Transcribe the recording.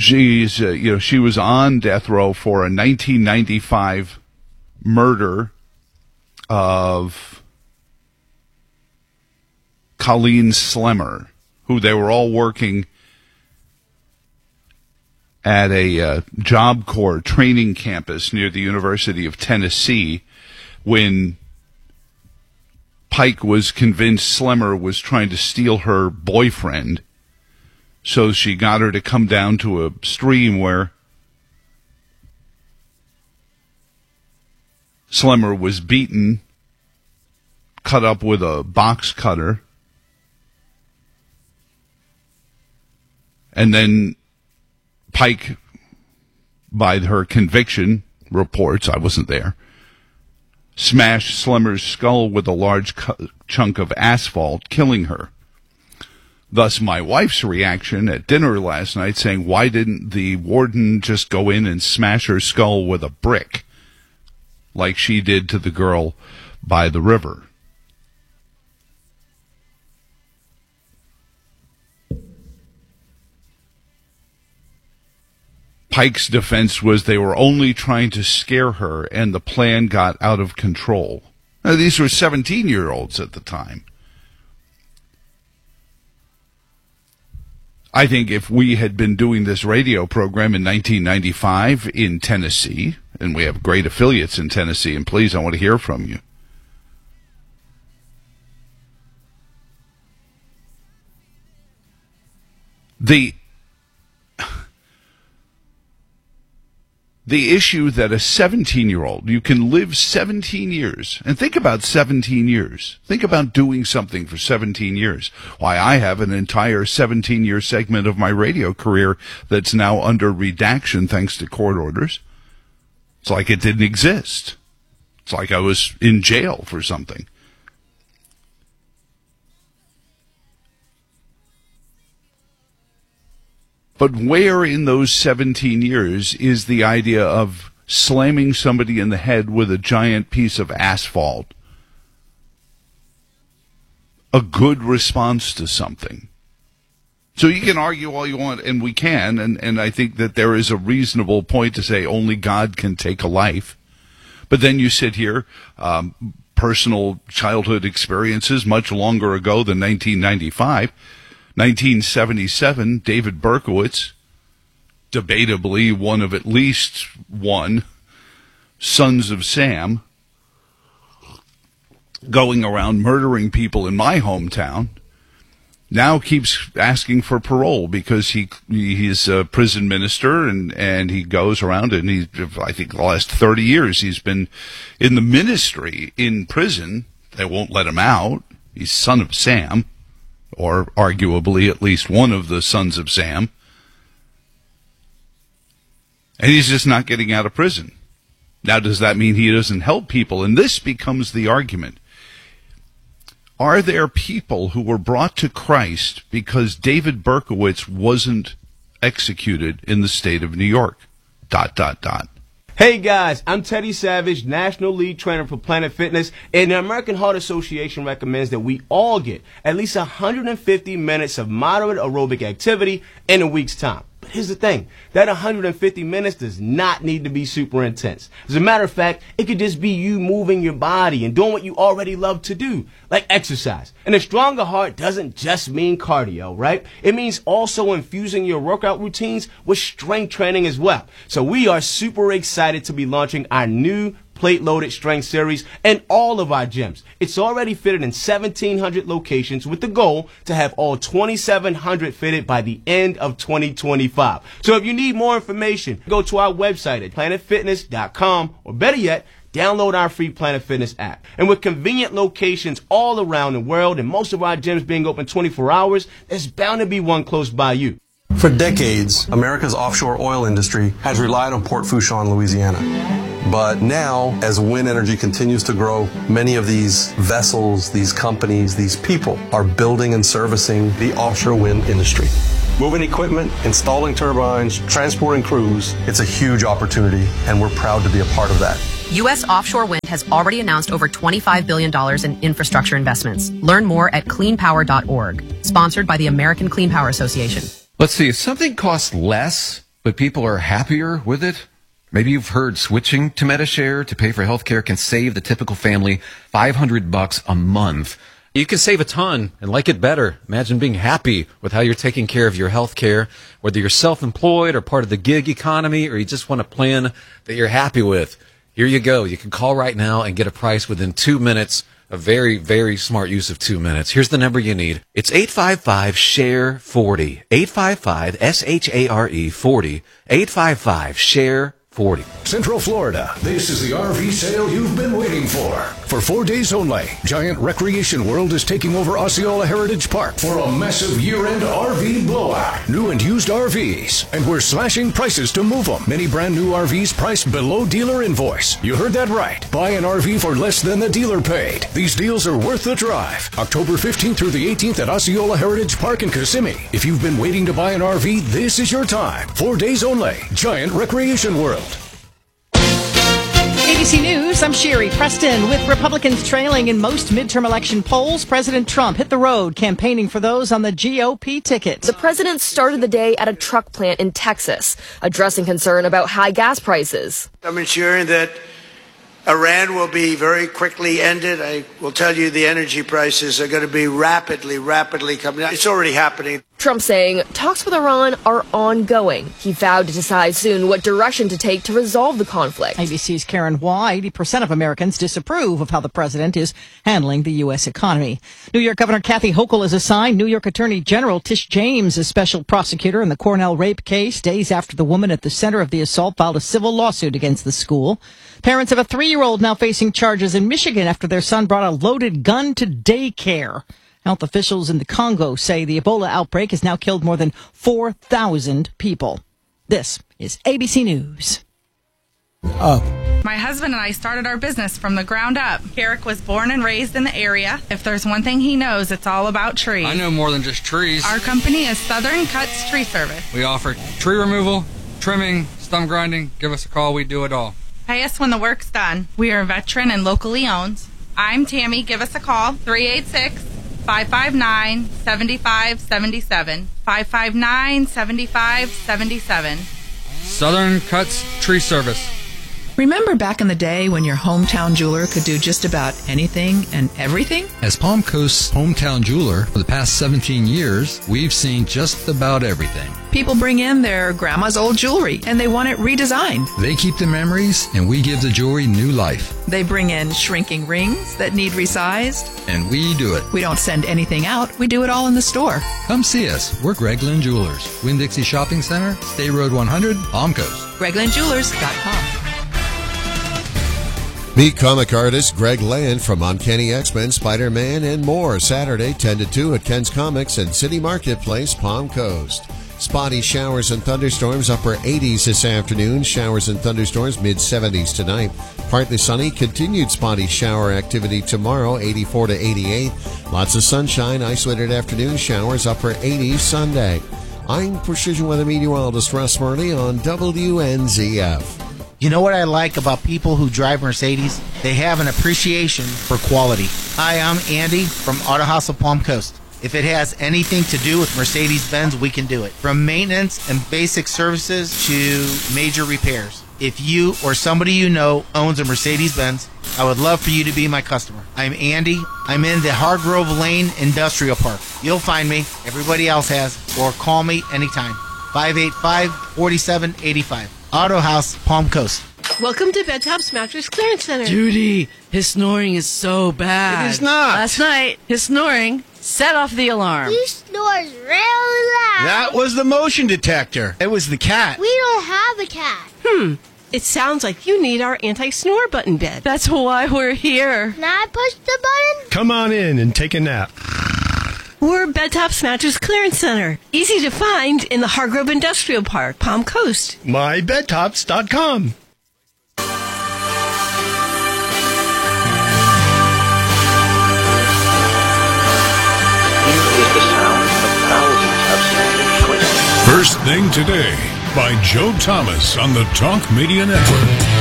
She was on death row for a 1995 murder of Colleen Slemmer, who they were all working at a Job Corps training campus near the University of Tennessee when Pike was convinced Slemmer was trying to steal her boyfriend. So she got her to come down to a stream where Slemmer was beaten, cut up with a box cutter, and then Pike, by her conviction reports, I wasn't there, smashed Slemmer's skull with a large chunk of asphalt, killing her. Thus, my wife's reaction at dinner last night saying, why didn't the warden just go in and smash her skull with a brick like she did to the girl by the river? Pike's defense was they were only trying to scare her and the plan got out of control. Now, these were 17-year-olds at the time. I think if we had been doing this radio program in 1995 in Tennessee, and we have great affiliates in Tennessee, and please, I want to hear from you. The issue that a 17-year-old, you can live 17 years, and think about 17 years. Think about doing something for 17 years. Why, I have an entire 17-year segment of my radio career that's now under redaction thanks to court orders. It's like it didn't exist. It's like I was in jail for something. But where in those 17 years is the idea of slamming somebody in the head with a giant piece of asphalt a good response to something? So you can argue all you want, and we can, and I think that there is a reasonable point to say only God can take a life. But then you sit here, personal childhood experiences much longer ago than 1995. 1977, David Berkowitz, debatably one of at least one, Sons of Sam, going around murdering people in my hometown, now keeps asking for parole because he's a prison minister and he goes around and I think the last 30 years he's been in the ministry in prison. They won't let him out. He's Son of Sam, or arguably at least one of the sons of Sam. And he's just not getting out of prison. Now, does that mean he doesn't help people? And this becomes the argument. Are there people who were brought to Christ because David Berkowitz wasn't executed in the state of New York? ... Hey guys, I'm Teddy Savage, National Lead Trainer for Planet Fitness, and the American Heart Association recommends that we all get at least 150 minutes of moderate aerobic activity in a week's time. But here's the thing, that 150 minutes does not need to be super intense. As a matter of fact, it could just be you moving your body and doing what you already love to do, like exercise. And a stronger heart doesn't just mean cardio, right? It means also infusing your workout routines with strength training as well. So we are super excited to be launching our new plate-loaded strength series in all of our gyms. It's already fitted in 1,700 locations with the goal to have all 2,700 fitted by the end of 2025. So if you need more information, go to our website at planetfitness.com, or better yet, download our free Planet Fitness app. And with convenient locations all around the world and most of our gyms being open 24 hours, there's bound to be one close by you. For decades, America's offshore oil industry has relied on Port Fourchon, Louisiana. But now, as wind energy continues to grow, many of these vessels, these companies, these people are building and servicing the offshore wind industry. Moving equipment, installing turbines, transporting crews, it's a huge opportunity, and we're proud to be a part of that. U.S. offshore wind has already announced over $25 billion in infrastructure investments. Learn more at cleanpower.org. Sponsored by the American Clean Power Association. Let's see, if something costs less but people are happier with it. Maybe you've heard switching to Medi-Share to pay for healthcare can save the typical family $500 a month. You can save a ton and like it better. Imagine being happy with how you're taking care of your health care, whether you're self-employed or part of the gig economy, or you just want a plan that you're happy with. Here you go. You can call right now and get a price within 2 minutes. A very, very smart use of 2 minutes. Here's the number you need. It's 855-SHARE-40. 855-SHARE-40. 855-SHARE-40. Central Florida, this is the RV sale you've been waiting for. For 4 days only, Giant Recreation World is taking over Osceola Heritage Park for a massive year-end RV blowout. New and used RVs, and we're slashing prices to move them. Many brand new RVs priced below dealer invoice. You heard that right. Buy an RV for less than the dealer paid. These deals are worth the drive. October 15th through the 18th at Osceola Heritage Park in Kissimmee. If you've been waiting to buy an RV, this is your time. 4 days only, Giant Recreation World. ABC News, I'm Sherry Preston. With Republicans trailing in most midterm election polls, President Trump hit the road campaigning for those on the GOP ticket. The president started the day at a truck plant in Texas, addressing concern about high gas prices. I'm ensuring that Iran will be very quickly ended. I will tell you the energy prices are going to be rapidly coming down. It's already happening. Trump saying talks with Iran are ongoing. He vowed to decide soon what direction to take to resolve the conflict. ABC's Karen Hua, 80% of Americans disapprove of how the president is handling the U.S. economy. New York Governor Kathy Hochul has assigned New York Attorney General Tish James as special prosecutor in the Cornell rape case, days after the woman at the center of the assault filed a civil lawsuit against the school. Parents of a 3-year-old now facing charges in Michigan after their son brought a loaded gun to daycare. Health officials in the Congo say the Ebola outbreak has now killed more than 4,000 people. This is ABC News. My husband and I started our business from the ground up. Eric was born and raised in the area. If there's one thing he knows, it's all about trees. I know more than just trees. Our company is Southern Cuts Tree Service. We offer tree removal, trimming, stump grinding. Give us a call. We do it all. Pay us when the work's done. We are a veteran and locally owned. I'm Tammy. Give us a call. 386-559-7577. 559-7577. Southern Cuts Tree Service. Remember back in the day when your hometown jeweler could do just about anything and everything? As Palm Coast's hometown jeweler for the past 17 years, we've seen just about everything. People bring in their grandma's old jewelry and they want it redesigned. They keep the memories and we give the jewelry new life. They bring in shrinking rings that need resized. And we do it. We don't send anything out. We do it all in the store. Come see us. We're Greg Lynn Jewelers. Winn-Dixie Shopping Center, State Road 100, Palm Coast. GregLynnJewelers.com. Meet comic artist Greg Land from Uncanny X-Men, Spider-Man, and more. Saturday, 10 to 2 at Ken's Comics and City Marketplace, Palm Coast. Spotty showers and thunderstorms, upper 80s this afternoon. Showers and thunderstorms, mid-70s tonight. Partly sunny, continued spotty shower activity tomorrow, 84 to 88. Lots of sunshine, isolated afternoon showers, upper 80s Sunday. I'm Precision Weather Meteorologist Russ Murley on WNZF. You know what I like about people who drive Mercedes? They have an appreciation for quality. Hi, I'm Andy from Auto House of Palm Coast. If it has anything to do with Mercedes-Benz, we can do it. From maintenance and basic services to major repairs. If you or somebody you know owns a Mercedes-Benz, I would love for you to be my customer. I'm Andy. I'm in the Hargrove Lane Industrial Park. You'll find me. Everybody else has. Or call me anytime. 585-4785. Auto House, Palm Coast. Welcome to Bedtop's Mattress Clearance Center. Judy, his snoring is so bad. It is not. Last night, his snoring set off the alarm. He snores real loud. That was the motion detector. It was the cat. We don't have a cat. It sounds like you need our anti-snore button bed. That's why we're here. Can I push the button? Come on in and take a nap. We're Bedtop's Mattress Clearance Center. Easy to find in the Hargrove Industrial Park, Palm Coast. MyBedtops.com. First Thing Today by Joe Thomas on the Talk Media Network.